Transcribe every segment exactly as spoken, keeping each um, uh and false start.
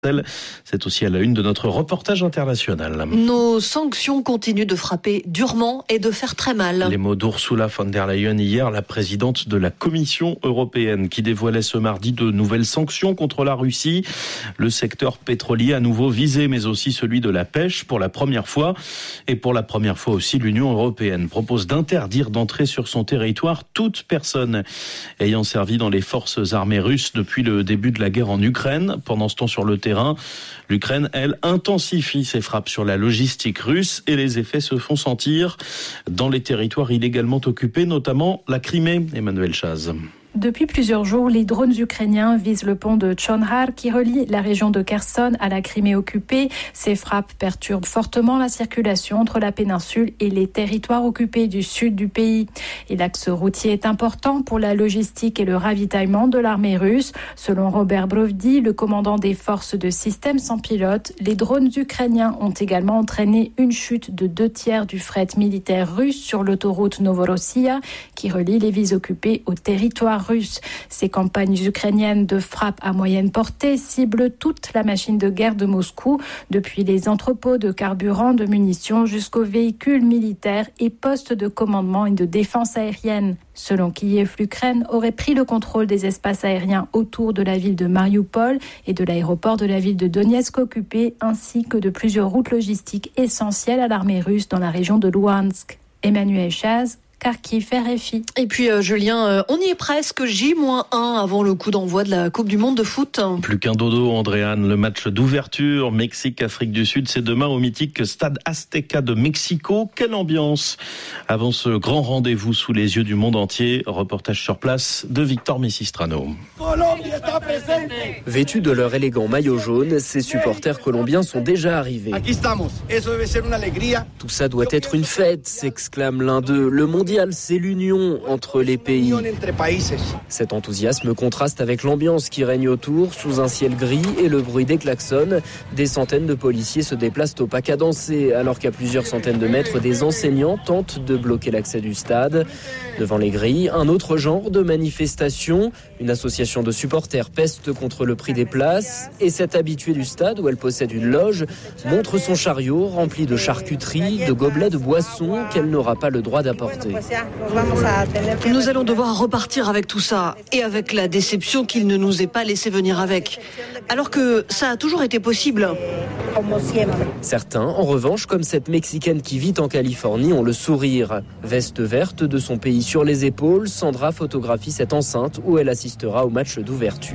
C'est aussi à la une de notre reportage international. Nos sanctions continuent de frapper durement et de faire très mal. Les mots d'Ursula von der Leyen hier, la présidente de la Commission européenne, qui dévoilait ce mardi de nouvelles sanctions contre la Russie. Le secteur pétrolier à nouveau visé, mais aussi celui de la pêche pour la première fois. Et pour la première fois aussi, l'Union européenne propose d'interdire d'entrer sur son territoire toute personne ayant servi dans les forces armées russes depuis le début de la guerre en Ukraine. Pendant ce temps, sur le terrain, l'Ukraine, elle, intensifie ses frappes sur la logistique russe et les effets se font sentir dans les territoires illégalement occupés, notamment la Crimée. Emmanuel Chaz. Depuis plusieurs jours, les drones ukrainiens visent le pont de Chonhar qui relie la région de Kherson à la Crimée occupée. Ces frappes perturbent fortement la circulation entre la péninsule et les territoires occupés du sud du pays. Et l'axe routier est important pour la logistique et le ravitaillement de l'armée russe. Selon Robert Brovdi, le commandant des forces de système sans pilote, les drones ukrainiens ont également entraîné une chute de deux tiers du fret militaire russe sur l'autoroute Novorossiya qui relie les villes occupées au territoire russe. Ces campagnes ukrainiennes de frappe à moyenne portée ciblent toute la machine de guerre de Moscou, depuis les entrepôts de carburant, de munitions jusqu'aux véhicules militaires et postes de commandement et de défense aérienne. Selon Kiev, l'Ukraine aurait pris le contrôle des espaces aériens autour de la ville de Mariupol et de l'aéroport de la ville de Donetsk occupé, ainsi que de plusieurs routes logistiques essentielles à l'armée russe dans la région de Louhansk. Emmanuel Chaz, Kharkiv, R F I. Et puis euh, Julien, euh, on y est presque, J un avant le coup d'envoi de la Coupe du Monde de foot. Plus qu'un dodo, Andréane. Le match d'ouverture Mexique-Afrique du Sud, c'est demain au mythique Stade Azteca de Mexico. Quelle ambiance avant ce grand rendez-vous sous les yeux du monde entier. Reportage sur place de Victor Messistrano. Vêtus de leur élégant maillot jaune, ces supporters colombiens sont déjà arrivés. Tout ça doit être une fête, s'exclame l'un d'eux. Le mondial, c'est l'union entre les pays. Cet enthousiasme contraste avec l'ambiance qui règne autour, sous un ciel gris et le bruit des klaxons. Des centaines de policiers se déplacent au pas cadencé, alors qu'à plusieurs centaines de mètres, des enseignants tentent de bloquer l'accès du stade. Devant les grilles, un autre genre de manifestation. Une association de supporters peste contre le prix des places. Et cette habituée du stade, où elle possède une loge, montre son chariot rempli de charcuterie, de gobelets de boissons qu'elle n'aura pas le droit d'apporter. Nous allons devoir repartir avec tout ça et avec la déception qu'il ne nous ait pas laissé venir avec. Alors que ça a toujours été possible. Certains, en revanche, comme cette Mexicaine qui vit en Californie, ont le sourire. Veste verte de son pays sur les épaules, Sandra photographie cette enceinte où elle assistera au match d'ouverture.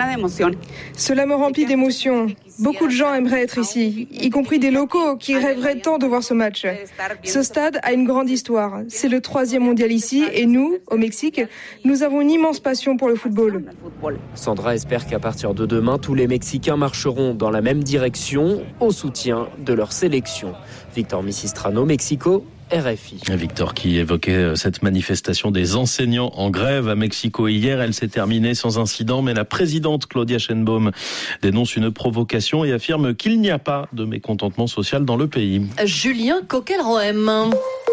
Cela me remplit d'émotions. Beaucoup de gens aimeraient être ici, y compris des locaux qui rêveraient tant de voir ce match. Ce stade a une grande histoire. C'est le troisième mondial ici et nous, au Mexique, nous avons une immense passion pour le football. Sandra espère qu'à partir de demain, tous les Mexicains marcheront dans la même direction au soutien de leur sélection. Victor Messistrano, Mexico, R F I. Victor qui évoquait cette manifestation des enseignants en grève à Mexico hier. Elle s'est terminée sans incident, mais la présidente Claudia Sheinbaum dénonce une provocation et affirme qu'il n'y a pas de mécontentement social dans le pays. Julien Coquel-Rohem.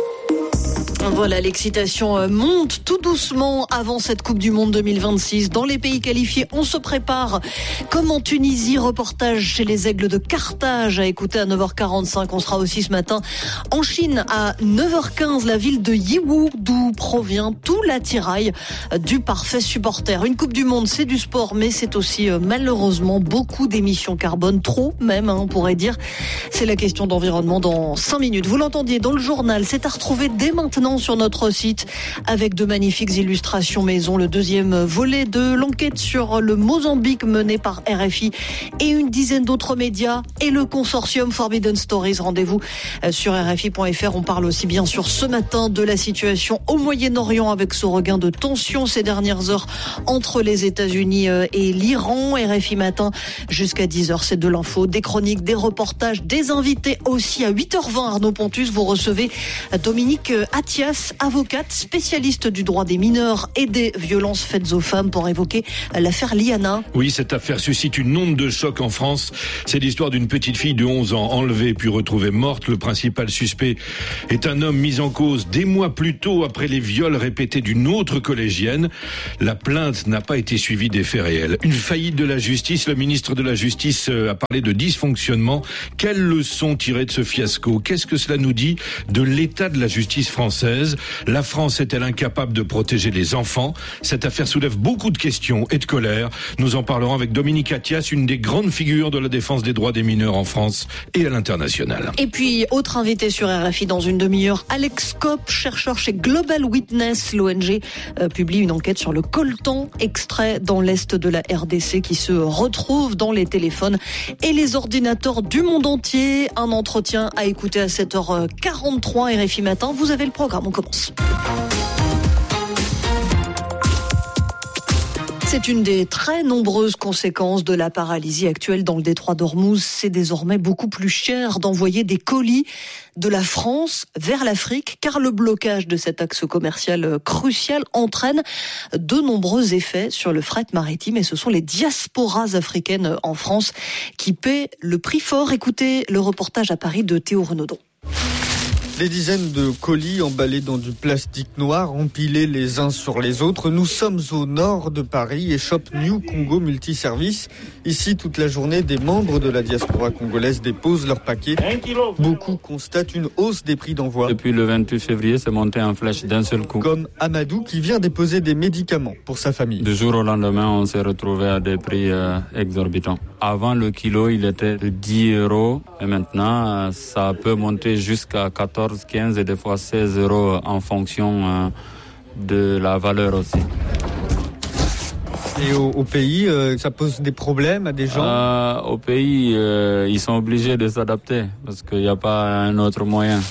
Voilà, l'excitation monte tout doucement avant cette Coupe du Monde deux mille vingt-six. Dans les pays qualifiés, on se prépare. Comme en Tunisie, reportage chez les Aigles de Carthage à écouter à neuf heures quarante-cinq. On sera aussi ce matin en Chine à neuf heures quinze, la ville de Yiwu, d'où provient tout l'attirail du parfait supporter. Une Coupe du Monde, c'est du sport, mais c'est aussi malheureusement beaucoup d'émissions carbone, trop même, hein, on pourrait dire. C'est la question d'environnement dans cinq minutes. Vous l'entendiez dans le journal, c'est à retrouver dès maintenant sur notre site avec de magnifiques illustrations maison. Le deuxième volet de l'enquête sur le Mozambique menée par R F I et une dizaine d'autres médias et le consortium Forbidden Stories. Rendez-vous sur R F I point F R. On parle aussi bien sûr ce matin de la situation au Moyen-Orient avec ce regain de tension ces dernières heures entre les États-Unis et l'Iran. R F I matin jusqu'à dix heures, c'est de l'info, des chroniques, des reportages, des invités aussi à huit heures vingt. Arnaud Pontus, vous recevez Dominique Attier Attias, avocate spécialiste du droit des mineurs et des violences faites aux femmes, pour évoquer l'affaire Liana. Oui, cette affaire suscite une onde de choc en France. C'est l'histoire d'une petite fille de onze ans enlevée puis retrouvée morte. Le principal suspect est un homme mis en cause des mois plus tôt après les viols répétés d'une autre collégienne. La plainte n'a pas été suivie des faits réels. Une faillite de la justice. Le ministre de la Justice a parlé de dysfonctionnement. Quelles leçons tirer de ce fiasco? Qu'est-ce que cela nous dit de l'état de la justice française? La France est-elle incapable de protéger les enfants? Cette affaire soulève beaucoup de questions et de colère. Nous en parlerons avec Dominique Attias, une des grandes figures de la défense des droits des mineurs en France et à l'international. Et puis, autre invité sur R F I dans une demi-heure, Alex Kopp, chercheur chez Global Witness. L'O N G euh, publie une enquête sur le coltan extrait dans l'est de la R D C qui se retrouve dans les téléphones et les ordinateurs du monde entier. Un entretien à écouter à sept heures quarante-trois R F I Matin. Vous avez le programme, on commence. C'est une des très nombreuses conséquences de la paralysie actuelle dans le détroit d'Ormuz. C'est désormais beaucoup plus cher d'envoyer des colis de la France vers l'Afrique, car le blocage de cet axe commercial crucial entraîne de nombreux effets sur le fret maritime. Et ce sont les diasporas africaines en France qui paient le prix fort. Écoutez le reportage à Paris de Théo Renaudon. Des dizaines de colis emballés dans du plastique noir, empilés les uns sur les autres. Nous sommes au nord de Paris et Shop New Congo Multiservice. Ici, toute la journée, des membres de la diaspora congolaise déposent leurs paquets. Beaucoup constatent une hausse des prix d'envoi. Depuis le vingt-huit février, c'est monté en flèche d'un seul coup. Comme Amadou qui vient déposer des médicaments pour sa famille. Du jour au lendemain, on s'est retrouvé à des prix euh, exorbitants. Avant, le kilo, il était de dix euros et maintenant, ça peut monter jusqu'à quatorze, quinze et des fois seize euros en fonction euh, de la valeur aussi. Et au, au pays, euh, ça pose des problèmes à des gens euh, Au pays, euh, ils sont obligés de s'adapter parce qu'il n'y a pas un autre moyen.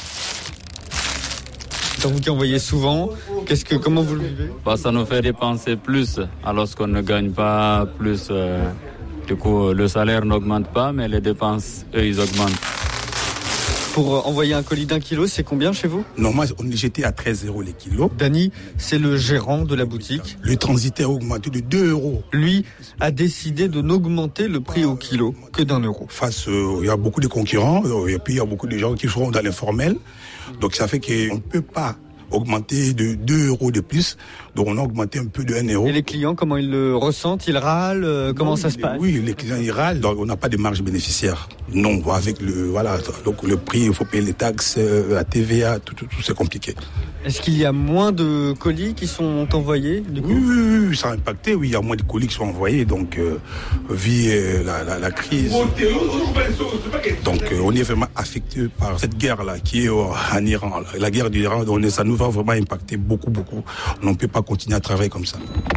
Donc vous qui envoyez souvent, qu'est-ce que, comment vous le vivez? Bah, ça nous fait dépenser plus alors qu'on ne gagne pas plus. Euh, du coup, le salaire n'augmente pas, mais les dépenses, eux, ils augmentent. Pour envoyer un colis d'un kilo, c'est combien chez vous? Normalement, on est jeté à treize euros les kilos. Dany, c'est le gérant de la boutique. Le transitaire a augmenté de deux euros. Lui a décidé de n'augmenter le prix au kilo que d'un euro. Face, il euh, y a beaucoup de concurrents, et puis il y a beaucoup de gens qui sont dans l'informel. Donc ça fait qu'on ne peut pas augmenter de deux euros de plus. Donc on a augmenté un peu de un euro. Et les clients, comment ils le ressentent? Ils râlent? euh, Comment non, ça se passe? Oui, les clients ils râlent. Donc on n'a pas de marge bénéficiaire. Non, avec le voilà, donc le prix, il faut payer les taxes, la T V A, tout, tout, tout c'est compliqué. Est-ce qu'il y a moins de colis qui sont envoyés du coup? Oui, oui, oui, ça a impacté. Oui, il y a moins de colis qui sont envoyés. Donc euh, vu euh, la, la, la crise, donc euh, on est vraiment affecté par cette guerre là qui est en Iran. La guerre du Iran, donc ça nous va vraiment impacter beaucoup, beaucoup. On ne peut pas continuer à travailler comme ça.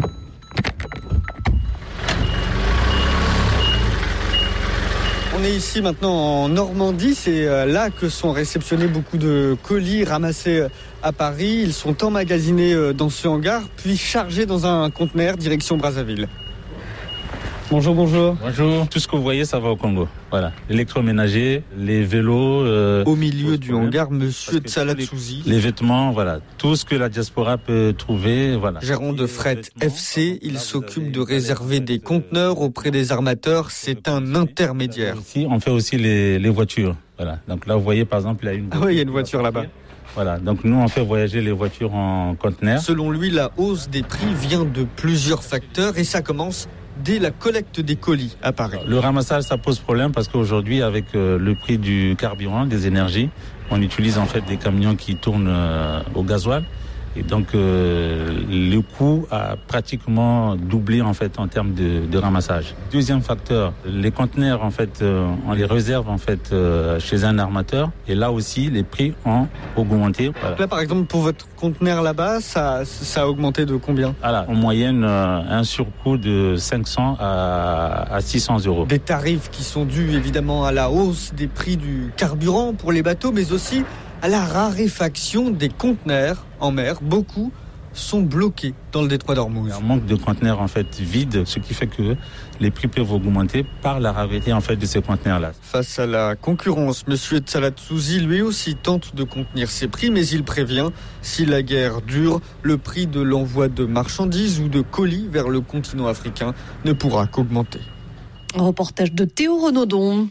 On est ici maintenant en Normandie, c'est là que sont réceptionnés beaucoup de colis ramassés à Paris. Ils sont emmagasinés dans ce hangar, puis chargés dans un conteneur direction Brazzaville. Bonjour, bonjour. Bonjour. Tout ce que vous voyez, ça va au Congo. Voilà. L'électroménager, les vélos. Euh, au milieu du hangar, monsieur Tsalatsouzi. Les vêtements, voilà. Tout ce que la diaspora peut trouver, voilà. Gérant de Fret F C, il s'occupe de réserver des conteneurs auprès des armateurs. C'est un intermédiaire. Ici, on fait aussi les, les voitures. Voilà. Donc là, vous voyez, par exemple, il y a une voiture. Ah oui, il y a une voiture là-bas. Voilà, donc nous on fait voyager les voitures en conteneurs. Selon lui, la hausse des prix vient de plusieurs facteurs et ça commence dès la collecte des colis à Paris. Le ramassage, ça pose problème parce qu'aujourd'hui, avec euh, le prix du carburant, des énergies, on utilise en fait des camions qui tournent euh, au gasoil. Et donc, euh, le coût a pratiquement doublé en fait en termes de, de ramassage. Deuxième facteur, les conteneurs en fait, euh, on les réserve en fait euh, chez un armateur. Et là aussi, les prix ont augmenté. Voilà. Là, par exemple, pour votre conteneur là-bas, ça, ça a augmenté de combien? Voilà, en moyenne, euh, un surcoût de cinq cents à, à six cents euros. Des tarifs qui sont dus évidemment à la hausse des prix du carburant pour les bateaux, mais aussi à la raréfaction des conteneurs en mer. Beaucoup sont bloqués dans le détroit d'Ormuz. Il y a un manque de conteneurs en fait vides, ce qui fait que les prix peuvent augmenter par la rareté en fait de ces conteneurs-là. Face à la concurrence, M. Tsalatsouzi lui aussi tente de contenir ses prix, mais il prévient, si la guerre dure, le prix de l'envoi de marchandises ou de colis vers le continent africain ne pourra qu'augmenter. Un reportage de Théo Renaudon.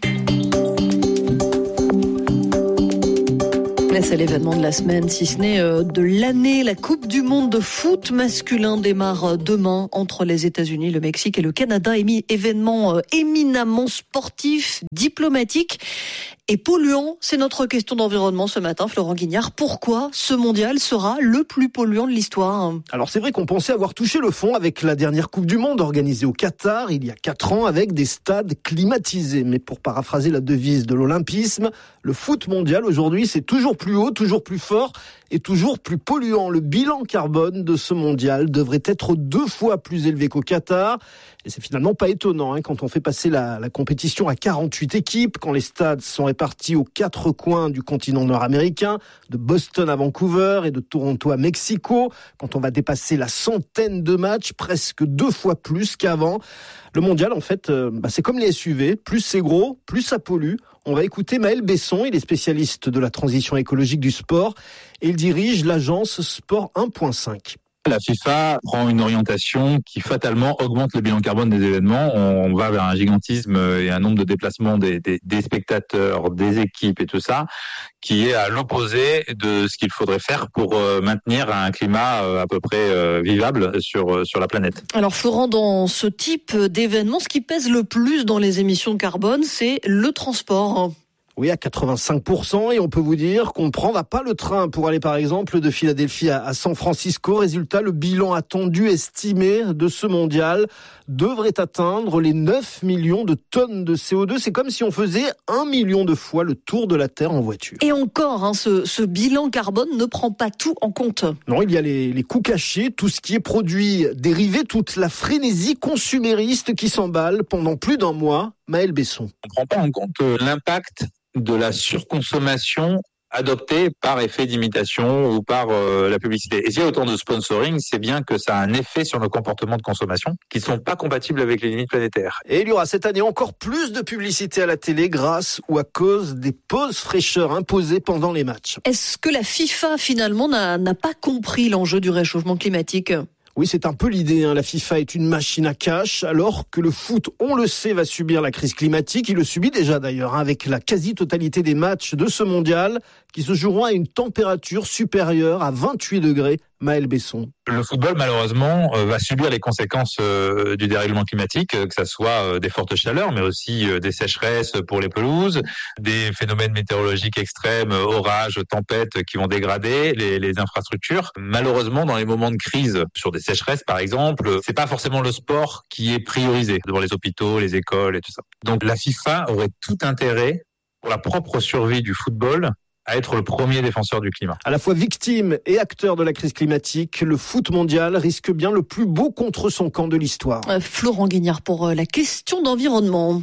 C'est l'événement de la semaine, si ce n'est de l'année. La Coupe du monde de foot masculin démarre demain entre les États-Unis, le Mexique et le Canada. Événement éminemment sportif, diplomatique et polluant. C'est notre question d'environnement ce matin, Florent Guignard. Pourquoi ce mondial sera le plus polluant de l'histoire ? Alors c'est vrai qu'on pensait avoir touché le fond avec la dernière Coupe du monde organisée au Qatar il y a quatre ans avec des stades climatisés. Mais pour paraphraser la devise de l'olympisme, le foot mondial aujourd'hui c'est toujours plus haut, toujours plus fort et toujours plus polluant. Le bilan carbone de ce mondial devrait être deux fois plus élevé qu'au Qatar. Et c'est finalement pas étonnant hein, quand on fait passer la, la compétition à quarante-huit équipes, quand les stades sont répartis aux quatre coins du continent nord-américain, de Boston à Vancouver et de Toronto à Mexico, quand on va dépasser la centaine de matchs, presque deux fois plus qu'avant. Le mondial, en fait, euh, bah, c'est comme les S U V, plus c'est gros, plus ça pollue. On va écouter Maël Besson, il est spécialiste de la transition écologique du sport et il dirige l'agence Sport un point cinq. La FIFA prend une orientation qui fatalement augmente le bilan carbone des événements. On va vers un gigantisme et un nombre de déplacements des, des, des spectateurs, des équipes et tout ça, qui est à l'opposé de ce qu'il faudrait faire pour maintenir un climat à peu près vivable sur, sur la planète. Alors Florent, dans ce type d'événement, ce qui pèse le plus dans les émissions de carbone, c'est le transport. Oui, à quatre-vingt-cinq pour cent, et on peut vous dire qu'on ne prendra pas le train pour aller par exemple de Philadelphie à San Francisco. Résultat, le bilan attendu, estimé de ce mondial devrait atteindre les neuf millions de tonnes de C O deux. C'est comme si on faisait un million de fois le tour de la Terre en voiture. Et encore, hein, ce, ce bilan carbone ne prend pas tout en compte. Non, il y a les, les coûts cachés, tout ce qui est produit dérivé, toute la frénésie consumériste qui s'emballe pendant plus d'un mois. Maël Besson. On ne prend pas en compte l'impact de la surconsommation adoptée par effet d'imitation ou par euh, la publicité. Et s'il y a autant de sponsoring, c'est bien que ça a un effet sur nos comportements de consommation qui ne sont pas compatibles avec les limites planétaires. Et il y aura cette année encore plus de publicité à la télé grâce ou à cause des pauses fraîcheurs imposées pendant les matchs. Est-ce que la FIFA finalement n'a, n'a pas compris l'enjeu du réchauffement climatique ? Oui, c'est un peu l'idée. Hein. La FIFA est une machine à cash, alors que le foot, on le sait, va subir la crise climatique. Il le subit déjà d'ailleurs, hein, avec la quasi-totalité des matchs de ce mondial qui se joueront à une température supérieure à vingt-huit degrés. Maël Besson. Le football, malheureusement, euh, va subir les conséquences euh, du dérèglement climatique, euh, que ça soit euh, des fortes chaleurs, mais aussi euh, des sécheresses pour les pelouses, des phénomènes météorologiques extrêmes, euh, orages, tempêtes qui vont dégrader les, les infrastructures. Malheureusement, dans les moments de crise, sur des sécheresses par exemple, c'est pas forcément le sport qui est priorisé devant les hôpitaux, les écoles et tout ça. Donc la FIFA aurait tout intérêt, pour la propre survie du football, à être le premier défenseur du climat. À la fois victime et acteur de la crise climatique, le foot mondial risque bien le plus beau contre son camp de l'histoire. Euh, Florent Guignard pour euh, la question d'environnement.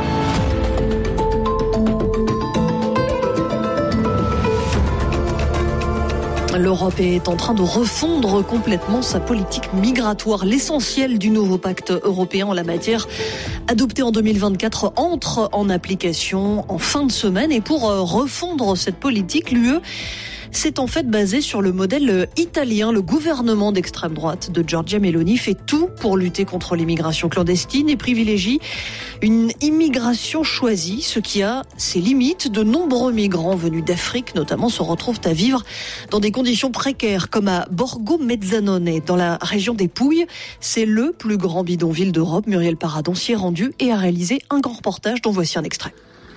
L'Europe est en train de refondre complètement sa politique migratoire. L'essentiel du nouveau pacte européen en la matière, adopté en deux mille vingt-quatre, entre en application en fin de semaine. Et pour refondre cette politique, l'U E c'est en fait basé sur le modèle italien. Le gouvernement d'extrême droite de Giorgia Meloni fait tout pour lutter contre l'immigration clandestine et privilégie une immigration choisie, ce qui a ses limites. De nombreux migrants venus d'Afrique, notamment, se retrouvent à vivre dans des conditions précaires, comme à Borgo Mezzanone, dans la région des Pouilles. C'est le plus grand bidonville d'Europe. Muriel Paradon s'y est rendue et a réalisé un grand reportage dont voici un extrait.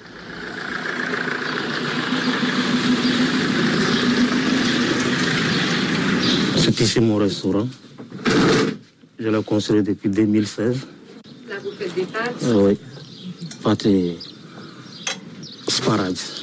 C'est ici mon restaurant. Je l'ai construit depuis deux mille seize. Là, vous faites des pâtes ? Euh, oui, pâtes et sparadrap.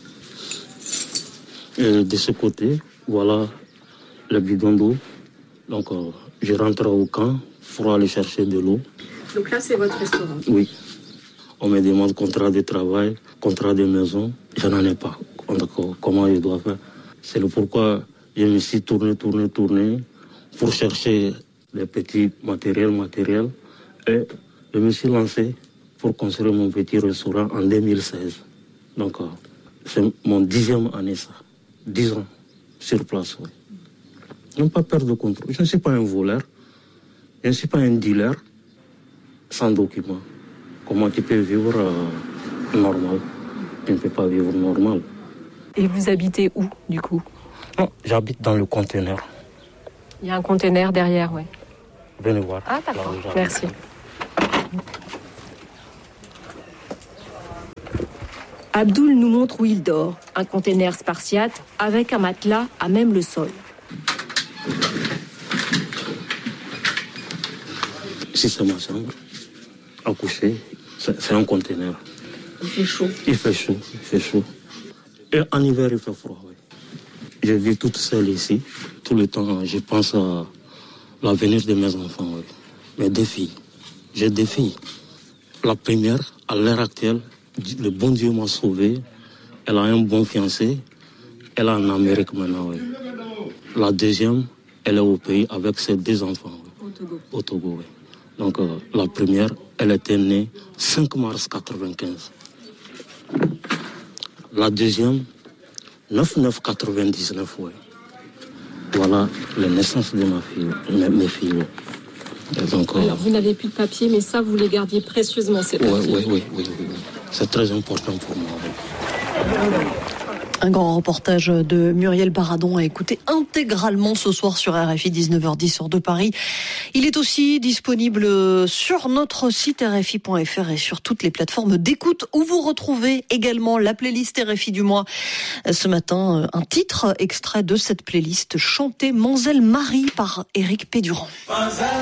Et de ce côté, voilà le bidon d'eau. Donc, euh, je rentre au camp pour aller chercher de l'eau. Donc là, c'est votre restaurant ? Oui. On me demande contrat de travail, contrat de maison. Je n'en ai pas. Donc, comment je dois faire ? C'est le pourquoi je me suis tourné, tourné, tourné pour chercher les petits matériels, matériels. Et je me suis lancé pour construire mon petit restaurant en deux mille seize. Donc, euh, c'est mon dixième année, ça. Dix ans sur place, oui. Je n'ai pas peur de contrôle. Je ne suis pas un voleur. Je ne suis pas un dealer sans document. Comment tu peux vivre euh, normal? Tu ne peux pas vivre normal. Et vous habitez où, du coup? Non, j'habite dans le conteneur. Il y a un conteneur derrière, oui. Venez voir. Ah, d'accord. Merci. Abdoul nous montre où il dort. Un conteneur spartiate avec un matelas à même le sol. Ici, c'est ma chambre. À coucher, c'est, c'est un conteneur. Il fait chaud. Il fait chaud, il fait chaud. Et en hiver, il fait froid, oui. Je vis toute seule ici. Tout le temps, je pense à l'avenir de mes enfants, oui. Mes deux filles. J'ai deux filles. La première, à l'heure actuelle, le bon Dieu m'a sauvé. Elle a un bon fiancé. Elle est en Amérique maintenant, oui. La deuxième, elle est au pays avec ses deux enfants, oui. Au Togo. Au Togo, oui. Donc, euh, la première, elle était née cinq mars quatre-vingt-quinze. La deuxième, neuf neuf quatre-vingt-dix-neuf, oui. Voilà la naissance de ma fille, mes, mes filles. Et donc, euh, Alors, vous n'avez plus de papier, mais ça, vous les gardiez précieusement, ces papiers. Oui, oui, oui, oui, oui. C'est très important pour moi. Oui. Un grand reportage de Muriel Baradon à écouter intégralement ce soir sur R F I, dix-neuf heures dix sur de Paris. Il est aussi disponible sur notre site R F I point F R et sur toutes les plateformes d'écoute où vous retrouvez également la playlist R F I du mois. Ce matin, un titre extrait de cette playlist chanté Manzelle Marie par Éric Pédurand.